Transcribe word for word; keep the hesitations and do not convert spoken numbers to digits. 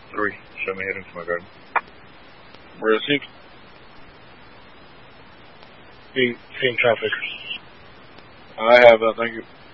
three. Show me heading to my garden. Received. Seeing, seeing traffic. I have, uh, thank you.